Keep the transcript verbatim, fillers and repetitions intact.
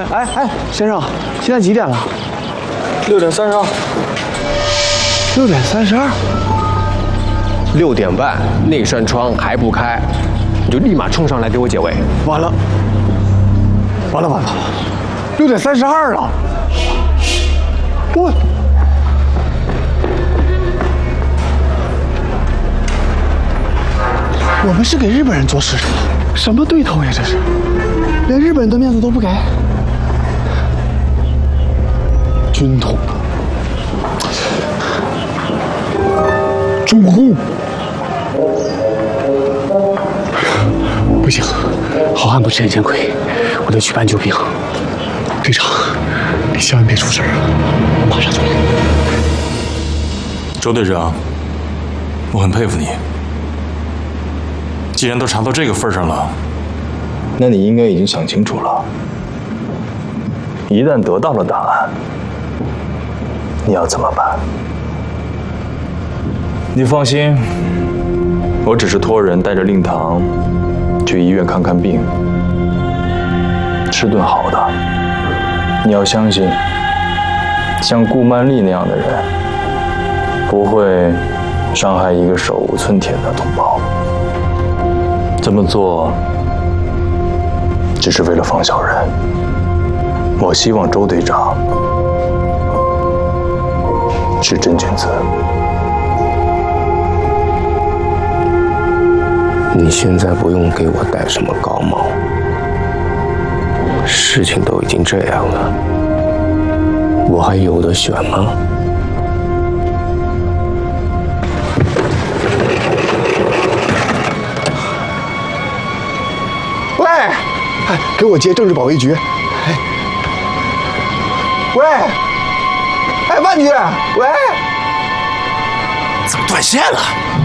哎哎哎，先生，现在几点了？ 六点三十二。 六点三十二。 六点半，那扇窗还不开，你就立马冲上来给我解围。 完了，完了完了，六点三十二了。我。 我们是给日本人做事的，什么对头呀？这是，连日本人的面子都不给。军统，中共，不行，好汉不吃眼前亏，我得去搬救兵。队长，你千万别出事啊！我马上就来。 周队长，我很佩服你。 既然都查到这个份上了，那你应该已经想清楚了。一旦得到了答案，你要怎么办？你放心，我只是托人带着令堂去医院看看病，吃顿好的。你要相信，像顾曼丽那样的人，不会伤害一个手无寸铁的同胞。 这么做只是为了方小人。我希望周队长是真君子。 你现在不用给我戴什么高帽，事情都已经这样了，我还有得选吗？ 哎，给我接政治保卫局。哎，喂，哎，万局，喂， 怎么断线了？